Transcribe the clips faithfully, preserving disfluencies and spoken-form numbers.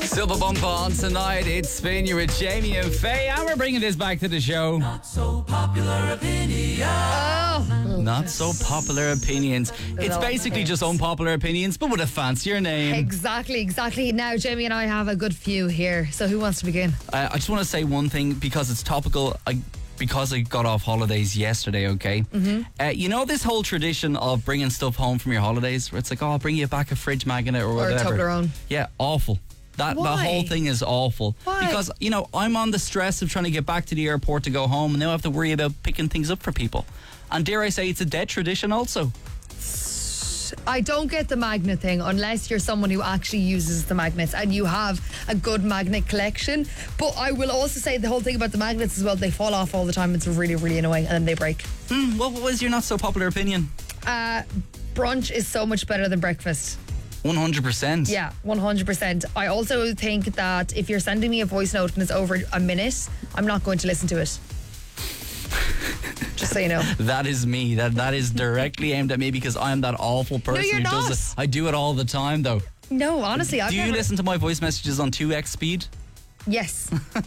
Silver Bumper on tonight. It's Spin. You're with Jamie and Faye, and we're bringing this back to the show. Not so popular opinion. Oh. Not so popular opinions. It's basically just unpopular opinions, but with a fancier name. Exactly, exactly. Now, Jamie and I have a good few here. So, who wants to begin? Uh, I just want to say one thing because it's topical. I, because I got off holidays yesterday, okay? Mm-hmm. Uh, you know this whole tradition of bringing stuff home from your holidays, where it's like, oh, I'll bring you back a fridge magnet or Or a whatever. Toblerone. Yeah, awful. That the Why? whole thing is awful. Why? Because, you know, I'm on the stress of trying to get back to the airport to go home, and now I have to worry about picking things up for people. And dare I say, it's a dead tradition also. I don't get the magnet thing unless you're someone who actually uses the magnets and you have a good magnet collection. But I will also say the whole thing about the magnets as well, they fall off all the time. It's really, really annoying, and then they break. Mm, what was your not so popular opinion? Uh, brunch is so much better than breakfast. one hundred percent. Yeah, one hundred percent. I also think that if you're sending me a voice note and it's over a minute, I'm not going to listen to it. Just so you know. That is me. That That is directly aimed at me because I'm that awful person you're who not. does it. I do it all the time, though. No, honestly, I've Do you never... listen to my voice messages on two x speed? Yes.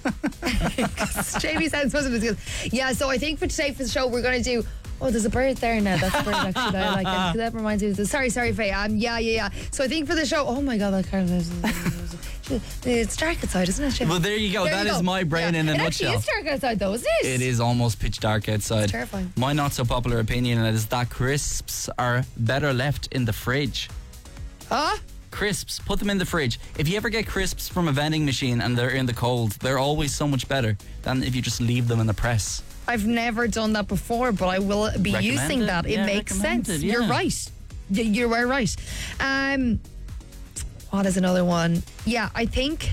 Jamie sounds supposed to be good. Yeah, so I think for today for the show we're going to do... Oh, there's a bird there now. That's a bird actually. I like it. That reminds me of the... Sorry, sorry, Faye. Um, yeah, yeah, yeah. So I think for the show... Oh my God, that kind of... It's dark outside, isn't it, Jamie? Well, there you go. There That you is go. my brain Yeah. in a it nutshell. It actually is dark outside though, isn't it? It is almost pitch dark outside. It's terrifying. My not so popular opinion is that crisps are better left in the fridge. Huh? Crisps, put them in the fridge. If you ever get crisps from a vending machine and they're in the cold, they're always so much better than if you just leave them in the press. I've never done that before, but I will be using Recommended. that. It Yeah, makes sense. recommended, You're yeah. right. Y- You are right. Um, what is another one? Yeah, I think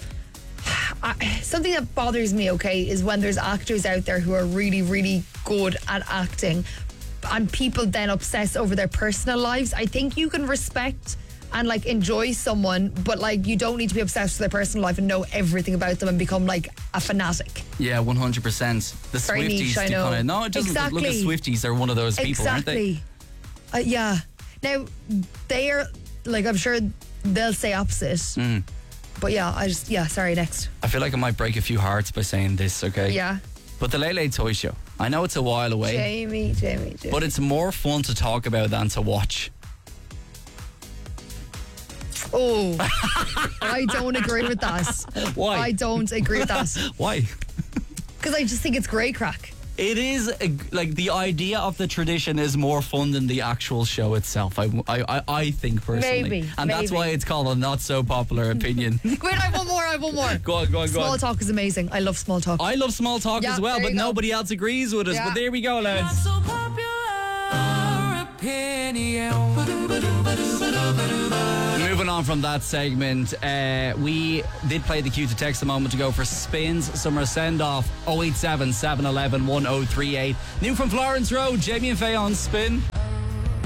I, something that bothers me, okay, is when there's actors out there who are really, really good at acting and people then obsess over their personal lives. I think you can respect and like enjoy someone, but like you don't need to be obsessed with their personal life and know everything about them and become like a fanatic. Yeah, one hundred percent. The Very Swifties, niche, I do know. kinda, no, it doesn't Exactly. look at Swifties. They're one of those people, aren't they? Exactly. Uh, yeah. Now, they're, like, I'm sure they'll say opposite. Mm. But yeah, I just, yeah, sorry, next. I feel like I might break a few hearts by saying this, okay? Yeah. But the Late Late Toy Show, I know it's a while away, Jamie, Jamie, Jamie. but it's more fun to talk about than to watch. Oh, I don't agree with that. Why? I don't agree with that. Why? Because I just think it's grey crack. It is, a, like, the idea of the tradition is more fun than the actual show itself, I, I, I, I think, personally. Maybe, And that's maybe. why it's called a not so popular opinion. Wait, I have one more, I have one more. Go on, go on, go Small on. talk is amazing. I love small talk. I love small talk Yeah, as well, there but you go. nobody else agrees with us. Yeah. But there we go, Not lads. so popular opinion. Moving on from that segment, uh, we did play the cue to text a moment ago for Spins Summer Send Off oh eight seven, seven one one, one oh three eight. New from Florence Road, Jamie and Faye on Spin.